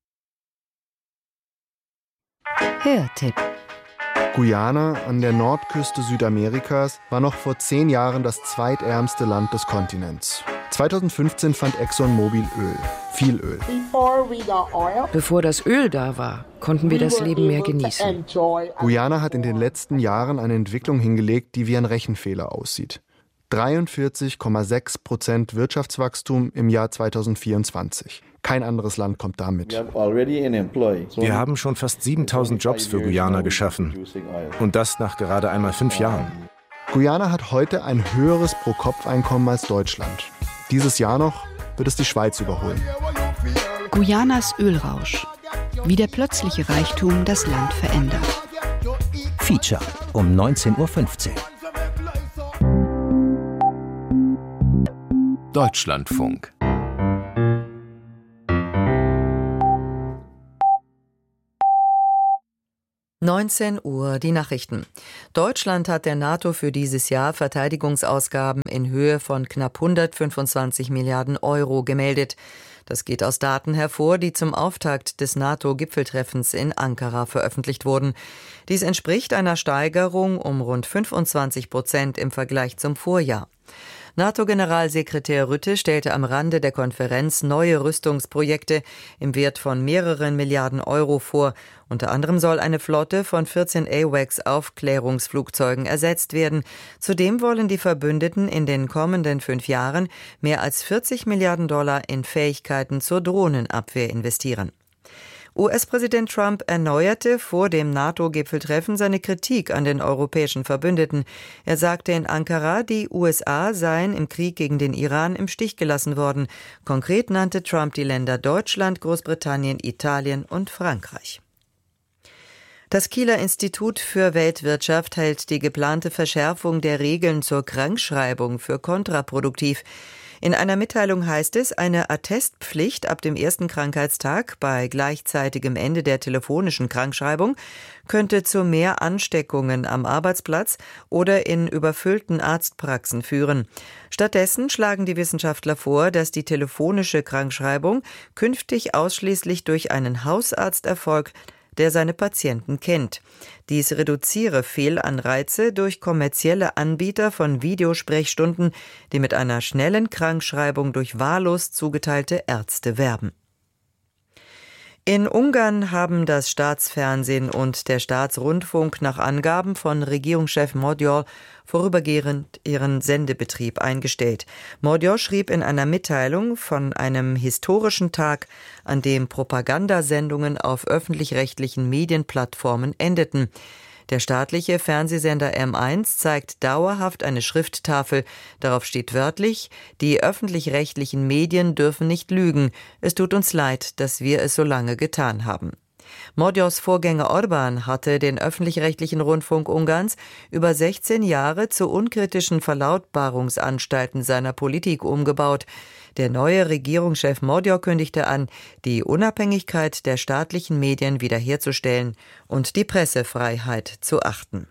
Hörtipp. Guyana an der Nordküste Südamerikas war noch vor 10 Jahren das zweitärmste Land des Kontinents. 2015 fand ExxonMobil Öl, viel Öl. Bevor das Öl da war, konnten wir das Leben mehr genießen. Guyana hat in den letzten Jahren eine Entwicklung hingelegt, die wie ein Rechenfehler aussieht. 43,6% Wirtschaftswachstum im Jahr 2024. Kein anderes Land kommt damit. Wir haben schon fast 7.000 Jobs für Guyana geschaffen. Und das nach gerade einmal 5 Jahren. Guyana hat heute ein höheres Pro-Kopf-Einkommen als Deutschland. Dieses Jahr noch wird es die Schweiz überholen. Guyanas Ölrausch. wie der plötzliche Reichtum das Land verändert. Feature um 19:15 Uhr. Deutschlandfunk. Uhr, die Nachrichten. Deutschland hat der NATO für dieses Jahr Verteidigungsausgaben in Höhe von knapp 125 Milliarden Euro gemeldet. Das geht aus Daten hervor, die zum Auftakt des NATO-Gipfeltreffens in Ankara veröffentlicht wurden. Dies entspricht einer Steigerung um rund 25% im Vergleich zum Vorjahr. NATO-Generalsekretär Rutte stellte am Rande der Konferenz neue Rüstungsprojekte im Wert von mehreren Milliarden Euro vor. Unter anderem soll eine Flotte von 14 AWACS-Aufklärungsflugzeugen ersetzt werden. Zudem wollen die Verbündeten in den kommenden 5 Jahren mehr als $40 Milliarden in Fähigkeiten zur Drohnenabwehr investieren. US-Präsident Trump erneuerte vor dem NATO-Gipfeltreffen seine Kritik an den europäischen Verbündeten. Er sagte in Ankara, die USA seien im Krieg gegen den Iran im Stich gelassen worden. Konkret nannte Trump die Länder Deutschland, Großbritannien, Italien und Frankreich. Das Kieler Institut für Weltwirtschaft hält die geplante Verschärfung der Regeln zur Krankschreibung für kontraproduktiv. In einer Mitteilung heißt es, eine Attestpflicht ab dem ersten Krankheitstag bei gleichzeitigem Ende der telefonischen Krankschreibung könnte zu mehr Ansteckungen am Arbeitsplatz oder in überfüllten Arztpraxen führen. Stattdessen schlagen die Wissenschaftler vor, dass die telefonische Krankschreibung künftig ausschließlich durch einen Hausarzt erfolgt, der seine Patienten kennt. Dies reduziere Fehlanreize durch kommerzielle Anbieter von Videosprechstunden, die mit einer schnellen Krankschreibung durch wahllos zugeteilte Ärzte werben. In Ungarn haben das Staatsfernsehen und der Staatsrundfunk nach Angaben von Regierungschef Magyar vorübergehend ihren Sendebetrieb eingestellt. Magyar schrieb in einer Mitteilung von einem historischen Tag, an dem Propagandasendungen auf öffentlich-rechtlichen Medienplattformen endeten. Der staatliche Fernsehsender M1 zeigt dauerhaft eine Schrifttafel. Darauf steht wörtlich: Die öffentlich-rechtlichen Medien dürfen nicht lügen. Es tut uns leid, dass wir es so lange getan haben. Magyars Vorgänger Orbán hatte den öffentlich-rechtlichen Rundfunk Ungarns über 16 Jahre zu unkritischen Verlautbarungsanstalten seiner Politik umgebaut. Der neue Regierungschef Magyar kündigte an, die Unabhängigkeit der staatlichen Medien wiederherzustellen und die Pressefreiheit zu achten.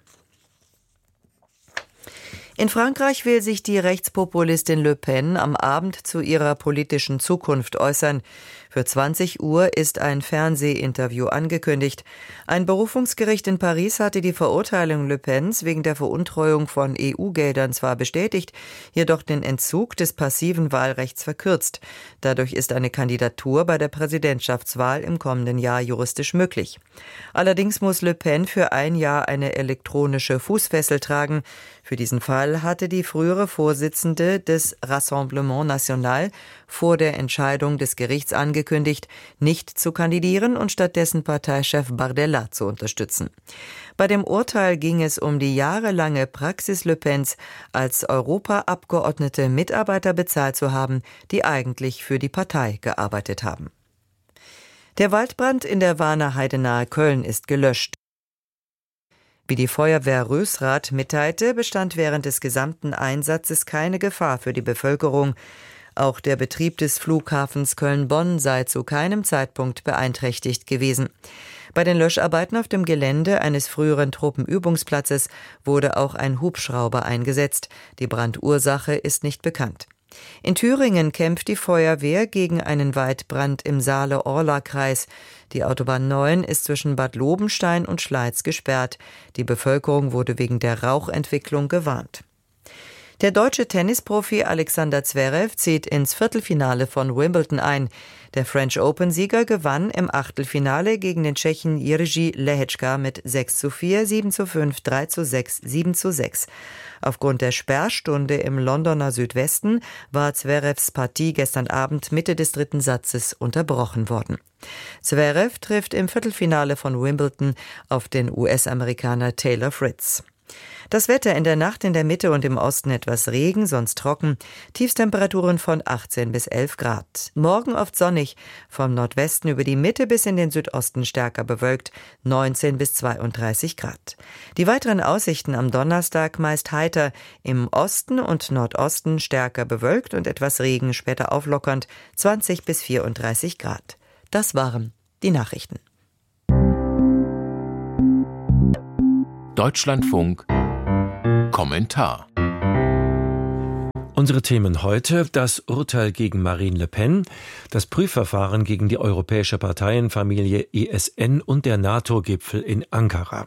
In Frankreich will sich die Rechtspopulistin Le Pen am Abend zu ihrer politischen Zukunft äußern. Für 20 Uhr ist ein Fernsehinterview angekündigt. Ein Berufungsgericht in Paris hatte die Verurteilung Le Pens wegen der Veruntreuung von EU-Geldern zwar bestätigt, jedoch den Entzug des passiven Wahlrechts verkürzt. Dadurch ist eine Kandidatur bei der Präsidentschaftswahl im kommenden Jahr juristisch möglich. Allerdings muss Le Pen für ein Jahr eine elektronische Fußfessel tragen. Für diesen Fall hatte die frühere Vorsitzende des Rassemblement National vor der Entscheidung des Gerichts angekündigt, nicht zu kandidieren und stattdessen Parteichef Bardella zu unterstützen. Bei dem Urteil ging es um die jahrelange Praxis Le Pens, als Europaabgeordnete Mitarbeiter bezahlt zu haben, die eigentlich für die Partei gearbeitet haben. Der Waldbrand in der Warner Heide nahe Köln ist gelöscht. Wie die Feuerwehr Rösrath mitteilte, bestand während des gesamten Einsatzes keine Gefahr für die Bevölkerung. Auch der Betrieb des Flughafens Köln-Bonn sei zu keinem Zeitpunkt beeinträchtigt gewesen. Bei den Löscharbeiten auf dem Gelände eines früheren Truppenübungsplatzes wurde auch ein Hubschrauber eingesetzt. Die Brandursache ist nicht bekannt. In Thüringen kämpft die Feuerwehr gegen einen Waldbrand im Saale-Orla-Kreis. Die Autobahn 9 ist zwischen Bad Lobenstein und Schleiz gesperrt. Die Bevölkerung wurde wegen der Rauchentwicklung gewarnt. Der deutsche Tennisprofi Alexander Zverev zieht ins Viertelfinale von Wimbledon ein. Der French Open-Sieger gewann im Achtelfinale gegen den Tschechen Jiří Lehečka mit 6:4, 7:5, 3:6, 7:6. Aufgrund der Sperrstunde im Londoner Südwesten war Zverevs Partie gestern Abend Mitte des dritten Satzes unterbrochen worden. Zverev trifft im Viertelfinale von Wimbledon auf den US-Amerikaner Taylor Fritz. Das Wetter: in der Nacht in der Mitte und im Osten etwas Regen, sonst trocken. Tiefstemperaturen von 18 bis 11 Grad. Morgen oft sonnig, vom Nordwesten über die Mitte bis in den Südosten stärker bewölkt, 19 bis 32 Grad. Die weiteren Aussichten am Donnerstag meist heiter, im Osten und Nordosten stärker bewölkt und etwas Regen, später auflockernd, 20 bis 34 Grad. Das waren die Nachrichten. Deutschlandfunk Kommentar. Unsere Themen heute: das Urteil gegen Marine Le Pen, das Prüfverfahren gegen die europäische Parteienfamilie ESN und der NATO-Gipfel in Ankara.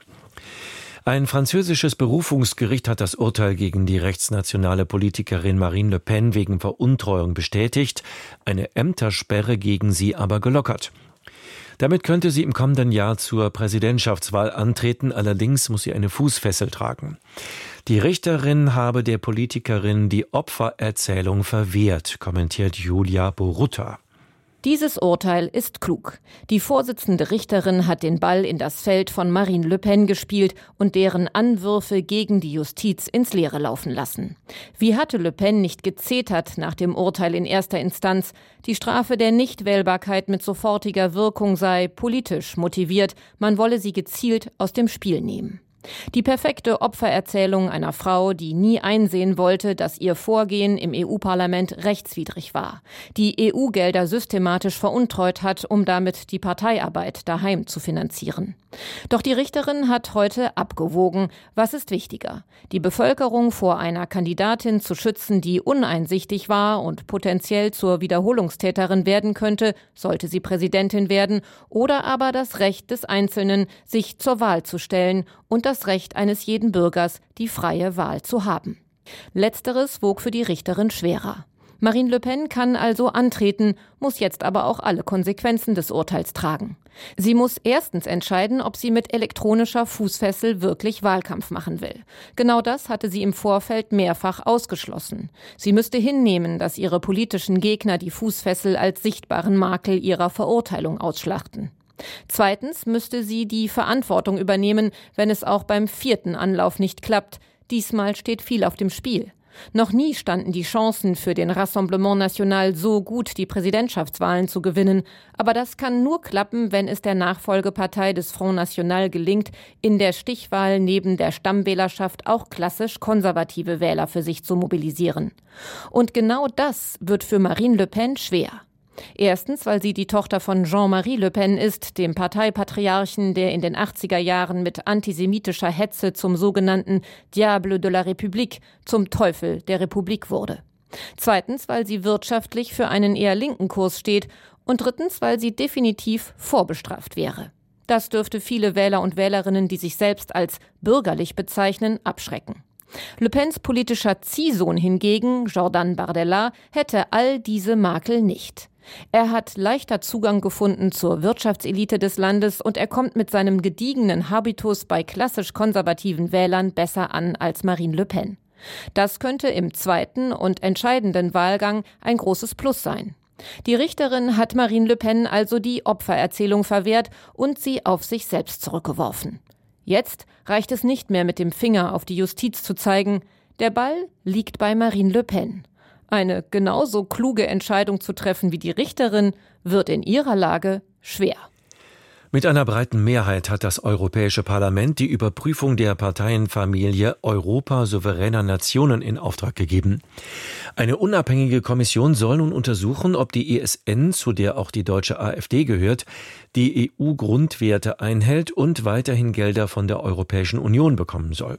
Ein französisches Berufungsgericht hat das Urteil gegen die rechtsnationale Politikerin Marine Le Pen wegen Veruntreuung bestätigt, eine Ämtersperre gegen sie aber gelockert. Damit könnte sie im kommenden Jahr zur Präsidentschaftswahl antreten, allerdings muss sie eine Fußfessel tragen. Die Richterin habe der Politikerin die Opfererzählung verwehrt, kommentiert Julia Borutta. Dieses Urteil ist klug. Die Vorsitzende Richterin hat den Ball in das Feld von Marine Le Pen gespielt und deren Anwürfe gegen die Justiz ins Leere laufen lassen. Wie hatte Le Pen nicht gezetert nach dem Urteil in erster Instanz? Die Strafe der Nichtwählbarkeit mit sofortiger Wirkung sei politisch motiviert, man wolle sie gezielt aus dem Spiel nehmen. Die perfekte Opfererzählung einer Frau, die nie einsehen wollte, dass ihr Vorgehen im EU-Parlament rechtswidrig war, die EU-Gelder systematisch veruntreut hat, um damit die Parteiarbeit daheim zu finanzieren. Doch die Richterin hat heute abgewogen, was ist wichtiger: die Bevölkerung vor einer Kandidatin zu schützen, die uneinsichtig war und potenziell zur Wiederholungstäterin werden könnte, sollte sie Präsidentin werden, oder aber das Recht des Einzelnen, sich zur Wahl zu stellen, und das Recht eines jeden Bürgers, die freie Wahl zu haben. Letzteres wog für die Richterin schwerer. Marine Le Pen kann also antreten, muss jetzt aber auch alle Konsequenzen des Urteils tragen. Sie muss erstens entscheiden, ob sie mit elektronischer Fußfessel wirklich Wahlkampf machen will. Genau das hatte sie im Vorfeld mehrfach ausgeschlossen. Sie müsste hinnehmen, dass ihre politischen Gegner die Fußfessel als sichtbaren Makel ihrer Verurteilung ausschlachten. Zweitens müsste sie die Verantwortung übernehmen, wenn es auch beim 4. Anlauf nicht klappt. Diesmal steht viel auf dem Spiel. Noch nie standen die Chancen für den Rassemblement National so gut, die Präsidentschaftswahlen zu gewinnen. Aber das kann nur klappen, wenn es der Nachfolgepartei des Front National gelingt, in der Stichwahl neben der Stammwählerschaft auch klassisch konservative Wähler für sich zu mobilisieren. Und genau das wird für Marine Le Pen schwer. Erstens, weil sie die Tochter von Jean-Marie Le Pen ist, dem Parteipatriarchen, der in den 80er Jahren mit antisemitischer Hetze zum sogenannten Diable de la République, zum Teufel der Republik wurde. Zweitens, weil sie wirtschaftlich für einen eher linken Kurs steht. Und drittens, weil sie definitiv vorbestraft wäre. Das dürfte viele Wähler und Wählerinnen, die sich selbst als bürgerlich bezeichnen, abschrecken. Le Pens politischer Ziehsohn hingegen, Jordan Bardella, hätte all diese Makel nicht. Er hat leichter Zugang gefunden zur Wirtschaftselite des Landes und er kommt mit seinem gediegenen Habitus bei klassisch konservativen Wählern besser an als Marine Le Pen. Das könnte im zweiten und entscheidenden Wahlgang ein großes Plus sein. Die Richterin hat Marine Le Pen also die Opfererzählung verwehrt und sie auf sich selbst zurückgeworfen. Jetzt reicht es nicht mehr, mit dem Finger auf die Justiz zu zeigen. Der Ball liegt bei Marine Le Pen. Eine genauso kluge Entscheidung zu treffen wie die Richterin wird in ihrer Lage schwer. Mit einer breiten Mehrheit hat das Europäische Parlament die Überprüfung der Parteienfamilie Europa souveräner Nationen in Auftrag gegeben. Eine unabhängige Kommission soll nun untersuchen, ob die ESN, zu der auch die deutsche AfD gehört, die EU-Grundwerte einhält und weiterhin Gelder von der Europäischen Union bekommen soll.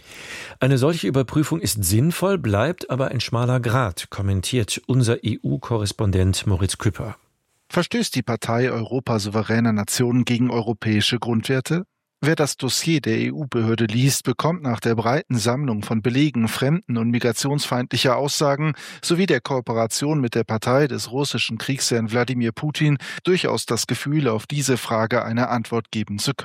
Eine solche Überprüfung ist sinnvoll, bleibt aber ein schmaler Grat, kommentiert unser EU-Korrespondent Moritz Küpper. Verstößt die Partei Europa souveräner Nationen gegen europäische Grundwerte? Wer das Dossier der EU-Behörde liest, bekommt nach der breiten Sammlung von Belegen fremden- und migrationsfeindlicher Aussagen sowie der Kooperation mit der Partei des russischen Kriegsherrn Wladimir Putin durchaus das Gefühl, auf diese Frage eine Antwort geben zu können.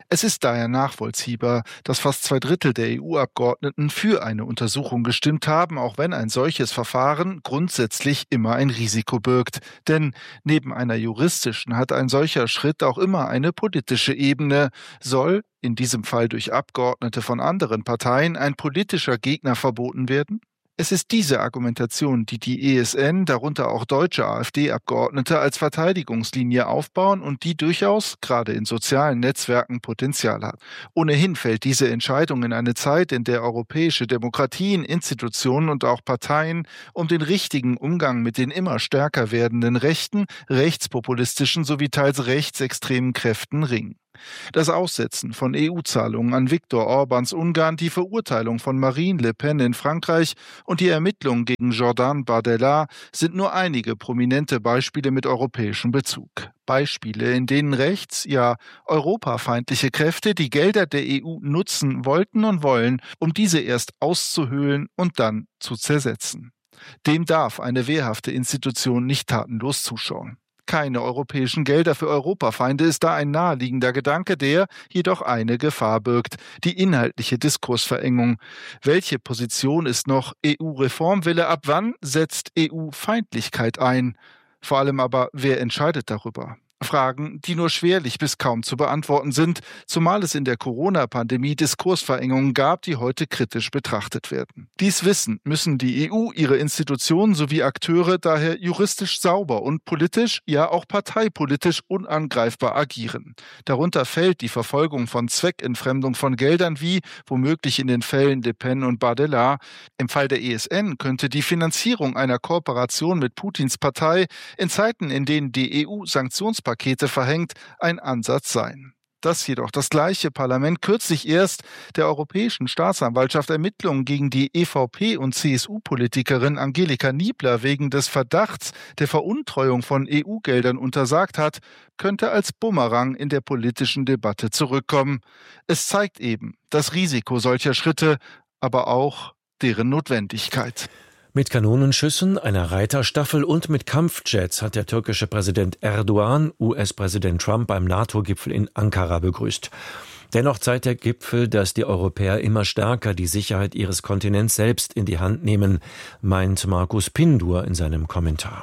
Es ist daher nachvollziehbar, dass fast 2/3 der EU-Abgeordneten für eine Untersuchung gestimmt haben, auch wenn ein solches Verfahren grundsätzlich immer ein Risiko birgt. Denn neben einer juristischen hat ein solcher Schritt auch immer eine politische Ebene. Soll, in diesem Fall durch Abgeordnete von anderen Parteien, ein politischer Gegner verboten werden? Es ist diese Argumentation, die die ESN, darunter auch deutsche AfD-Abgeordnete, als Verteidigungslinie aufbauen und die durchaus, gerade in sozialen Netzwerken, Potenzial hat. Ohnehin fällt diese Entscheidung in eine Zeit, in der europäische Demokratien, Institutionen und auch Parteien um den richtigen Umgang mit den immer stärker werdenden rechten, rechtspopulistischen sowie teils rechtsextremen Kräften ringen. Das Aussetzen von EU-Zahlungen an Viktor Orbáns Ungarn, die Verurteilung von Marine Le Pen in Frankreich und die Ermittlungen gegen Jordan Bardella sind nur einige prominente Beispiele mit europäischem Bezug. Beispiele, in denen rechts, ja europafeindliche Kräfte die Gelder der EU nutzen wollten und wollen, um diese erst auszuhöhlen und dann zu zersetzen. Dem darf eine wehrhafte Institution nicht tatenlos zuschauen. Keine europäischen Gelder für Europafeinde ist da ein naheliegender Gedanke, der jedoch eine Gefahr birgt: die inhaltliche Diskursverengung. Welche Position ist noch EU-Reformwille? Ab wann setzt EU-Feindlichkeit ein? Vor allem aber, wer entscheidet darüber? Fragen, die nur schwerlich bis kaum zu beantworten sind, zumal es in der Corona-Pandemie Diskursverengungen gab, die heute kritisch betrachtet werden. Dies wissen müssen die EU, ihre Institutionen sowie Akteure daher juristisch sauber und politisch, ja auch parteipolitisch unangreifbar agieren. Darunter fällt die Verfolgung von Zweckentfremdung von Geldern wie, womöglich in den Fällen Le Pen und Bardella. Im Fall der ESN könnte die Finanzierung einer Kooperation mit Putins Partei in Zeiten, in denen die EU Sanktionspakete verhängt, ein Ansatz sein. Dass jedoch das gleiche Parlament kürzlich erst der Europäischen Staatsanwaltschaft Ermittlungen gegen die EVP- und CSU-Politikerin Angelika Niebler wegen des Verdachts der Veruntreuung von EU-Geldern untersagt hat, könnte als Bumerang in der politischen Debatte zurückkommen. Es zeigt eben das Risiko solcher Schritte, aber auch deren Notwendigkeit. Mit Kanonenschüssen, einer Reiterstaffel und mit Kampfjets hat der türkische Präsident Erdogan US-Präsident Trump beim NATO-Gipfel in Ankara begrüßt. Dennoch zeigt der Gipfel, dass die Europäer immer stärker die Sicherheit ihres Kontinents selbst in die Hand nehmen, meint Markus Pindur in seinem Kommentar.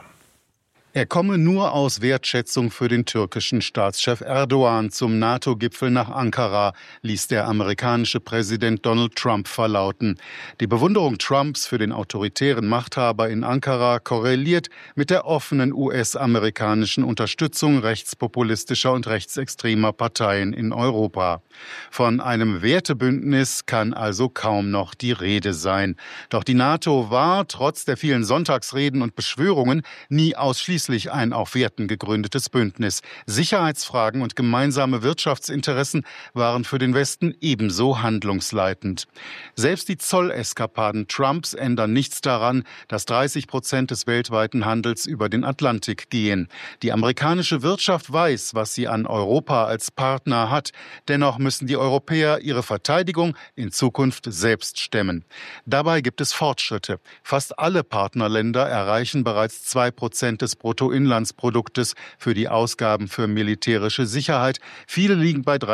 Er komme nur aus Wertschätzung für den türkischen Staatschef Erdogan zum NATO-Gipfel nach Ankara, ließ der amerikanische Präsident Donald Trump verlauten. Die Bewunderung Trumps für den autoritären Machthaber in Ankara korreliert mit der offenen US-amerikanischen Unterstützung rechtspopulistischer und rechtsextremer Parteien in Europa. Von einem Wertebündnis kann also kaum noch die Rede sein. Doch die NATO war, trotz der vielen Sonntagsreden und Beschwörungen, nie ausschließlich ein auf Werten gegründetes Bündnis. Sicherheitsfragen und gemeinsame Wirtschaftsinteressen waren für den Westen ebenso handlungsleitend. Selbst die Zolleskapaden Trumps ändern nichts daran, dass 30% des weltweiten Handels über den Atlantik gehen. Die amerikanische Wirtschaft weiß, was sie an Europa als Partner hat. Dennoch müssen die Europäer ihre Verteidigung in Zukunft selbst stemmen. Dabei gibt es Fortschritte. Fast alle Partnerländer erreichen bereits 2% des Bruttoinlandsproduktes für die Ausgaben für militärische Sicherheit. Viele liegen bei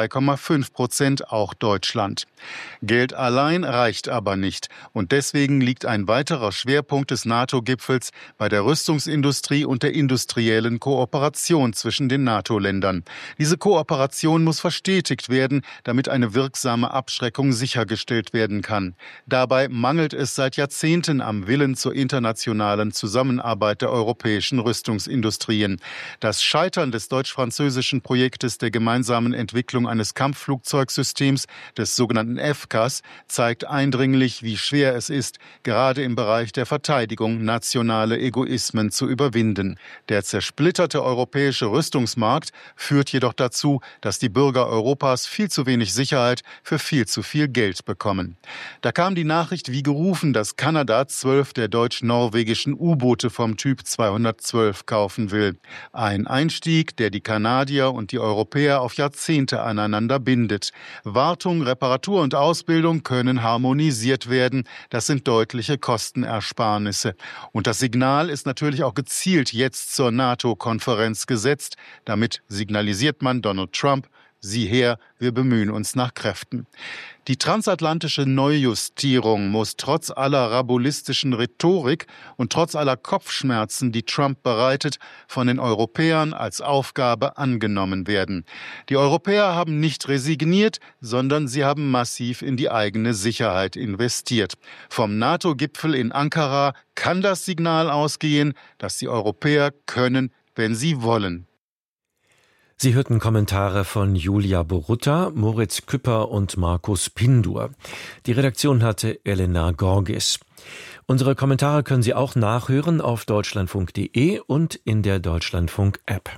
3,5%, auch Deutschland. Geld allein reicht aber nicht. Und deswegen liegt ein weiterer Schwerpunkt des NATO-Gipfels bei der Rüstungsindustrie und der industriellen Kooperation zwischen den NATO-Ländern. Diese Kooperation muss verstetigt werden, damit eine wirksame Abschreckung sichergestellt werden kann. Dabei mangelt es seit Jahrzehnten am Willen zur internationalen Zusammenarbeit der europäischen Rüstungsindustrien. Das Scheitern des deutsch-französischen Projektes der gemeinsamen Entwicklung eines Kampfflugzeugsystems, des sogenannten FCAS, zeigt eindringlich, wie schwer es ist, gerade im Bereich der Verteidigung nationale Egoismen zu überwinden. Der zersplitterte europäische Rüstungsmarkt führt jedoch dazu, dass die Bürger Europas viel zu wenig Sicherheit für viel zu viel Geld bekommen. Da kam die Nachricht wie gerufen, dass Kanada 12 der deutsch-norwegischen U-Boote vom Typ 212 kaufen will. Ein Einstieg, der die Kanadier und die Europäer auf Jahrzehnte aneinander bindet. Wartung, Reparatur und Ausbildung können harmonisiert werden. Das sind deutliche Kostenersparnisse. Und das Signal ist natürlich auch gezielt jetzt zur NATO-Konferenz gesetzt. Damit signalisiert man Donald Trump: Sieh her, wir bemühen uns nach Kräften. Die transatlantische Neujustierung muss trotz aller rabulistischen Rhetorik und trotz aller Kopfschmerzen, die Trump bereitet, von den Europäern als Aufgabe angenommen werden. Die Europäer haben nicht resigniert, sondern sie haben massiv in die eigene Sicherheit investiert. Vom NATO-Gipfel in Ankara kann das Signal ausgehen, dass die Europäer können, wenn sie wollen. Sie hörten Kommentare von Julia Borutta, Moritz Küpper und Markus Pindur. Die Redaktion hatte Elena Gorgis. Unsere Kommentare können Sie auch nachhören auf deutschlandfunk.de und in der Deutschlandfunk-App.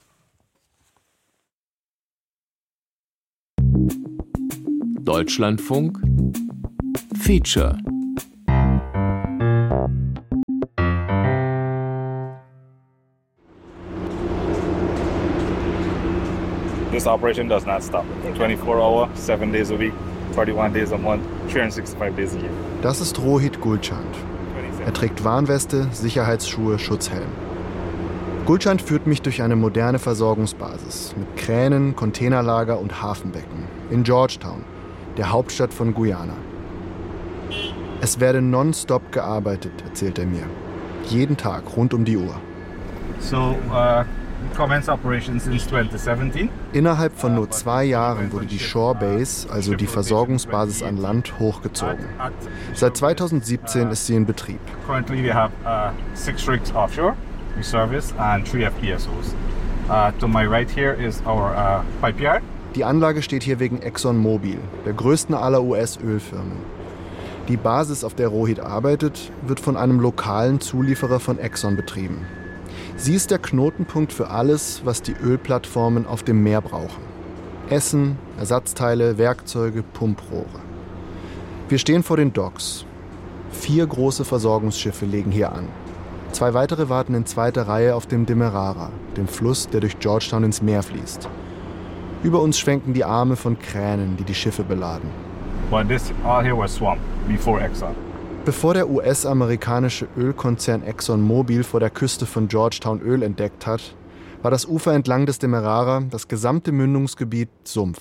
Deutschlandfunk Feature. This operation does not stop. 24-hour, 7 days a week, 31 days a month, 365 days a year. Das ist Rohit Gulchand. Er trägt Warnweste, Sicherheitsschuhe, Schutzhelm. Gulchand führt mich durch eine moderne Versorgungsbasis mit Kränen, Containerlager und Hafenbecken in Georgetown, der Hauptstadt von Guyana. Es werde nonstop gearbeitet, erzählt er mir. Jeden Tag, rund um die Uhr. Innerhalb von nur 2 Jahren wurde die Shore Base, also die Versorgungsbasis an Land, hochgezogen. Seit 2017 ist sie in Betrieb. Currently we have 6 rigs offshore, we service, and 3 FPSOs. To my right here is our pipe yard. Die Anlage steht hier wegen ExxonMobil, der größten aller US-Ölfirmen. Die Basis, auf der Rohit arbeitet, wird von einem lokalen Zulieferer von Exxon betrieben. Sie ist der Knotenpunkt für alles, was die Ölplattformen auf dem Meer brauchen. Essen, Ersatzteile, Werkzeuge, Pumprohre. Wir stehen vor den Docks. 4 große Versorgungsschiffe legen hier an. 2 weitere warten in zweiter Reihe auf dem Demerara, dem Fluss, der durch Georgetown ins Meer fließt. Über uns schwenken die Arme von Kränen, die die Schiffe beladen. But this all here was swamp before Exxon. Bevor der US-amerikanische Ölkonzern ExxonMobil vor der Küste von Georgetown Öl entdeckt hat, war das Ufer entlang des Demerara, das gesamte Mündungsgebiet, Sumpf.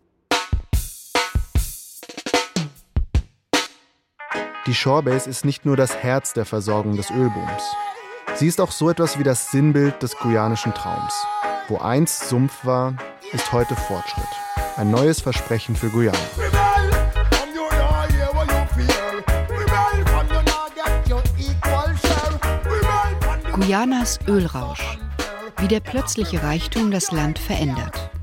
Die Shorebase ist nicht nur das Herz der Versorgung des Ölbooms. Sie ist auch so etwas wie das Sinnbild des guyanischen Traums. Wo einst Sumpf war, ist heute Fortschritt. Ein neues Versprechen für Guyana. Guyanas Ölrausch. Wie der plötzliche Reichtum das Land verändert.